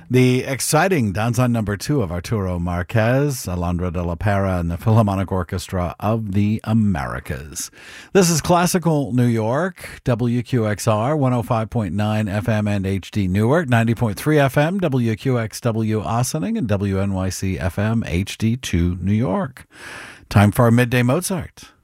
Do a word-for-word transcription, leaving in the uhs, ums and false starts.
The exciting Danzon number two of Arturo Marquez, Alondra de la Parra, and the Philharmonic Orchestra of the Americas. This is Classical New York, W Q X R, one oh five point nine F M and H D Newark, ninety point three F M, W Q X W Ossining, and W N Y C F M H D two New York. Time for our Midday Mozart.